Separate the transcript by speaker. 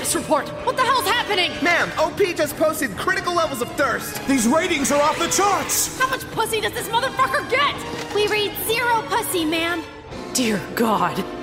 Speaker 1: status report. What the hell's happening?
Speaker 2: Ma'am, OP just posted critical levels of thirst.
Speaker 3: These ratings are off the charts!
Speaker 1: How much pussy does this motherfucker get?
Speaker 4: We read 0 pussy, ma'am.
Speaker 1: Dear God.